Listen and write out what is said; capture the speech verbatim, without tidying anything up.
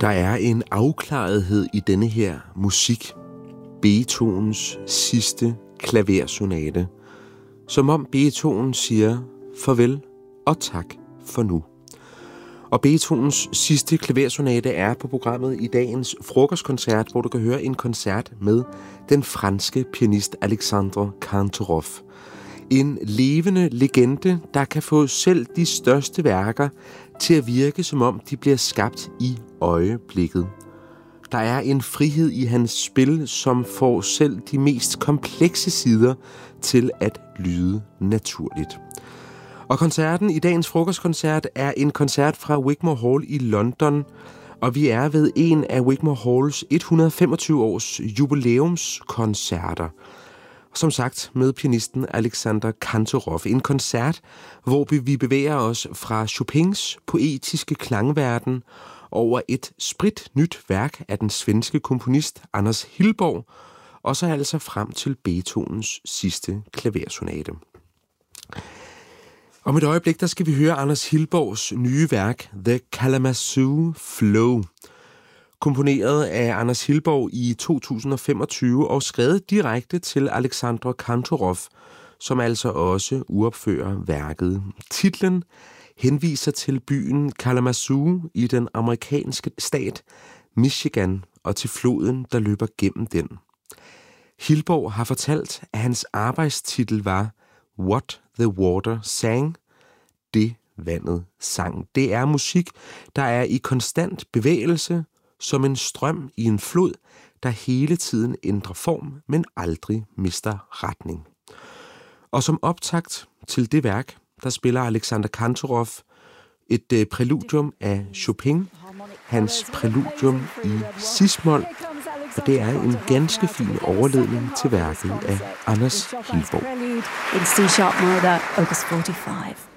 Der er en afklarethed i denne her musik. Beethovens sidste klaversonate. Som om Beethoven siger farvel og tak for nu. Og Beethovens sidste klaversonate er på programmet i dagens frokostkoncert, hvor du kan høre en koncert med den franske pianist Alexandre Kantorov. En levende legende, der kan få selv de største værker til at virke, som om de bliver skabt i øjeblikket. Der er en frihed i hans spil, som får selv de mest komplekse sider til at lyde naturligt. Og koncerten i dagens frokostkoncert er en koncert fra Wigmore Hall i London, og vi er ved en af Wigmore Halls et hundrede og femogtyve års jubilæumskoncerter. Som sagt med pianisten Alexander Kantorov. En koncert, hvor vi bevæger os fra Chopins poetiske klangverden over et spritnyt værk af den svenske komponist Anders Hillborg, og så altså frem til Beethovens sidste klaversonate. Om et øjeblik, der skal vi høre Anders Hillborgs nye værk, The Kalamazoo Flow. Komponeret af Anders Hillborg i to tusind og femogtyve og skrevet direkte til Alexandre Kantorov, som altså også uopfører værket. Titlen henviser til byen Kalamazoo i den amerikanske stat Michigan og til floden, der løber gennem den. Hillborg har fortalt, at hans arbejdstitel var What the Water Sang, det vandet sang. Det er musik, der er i konstant bevægelse, som en strøm i en flod, der hele tiden ændrer form, men aldrig mister retning. Og som optakt til det værk, der spiller Alexander Kantorov et øh, præludium af Chopin, hans præludium i cis-mol, og det er en ganske fin overledning til værket af Anders Hillborg. In C-sharp minor, opus forty-five.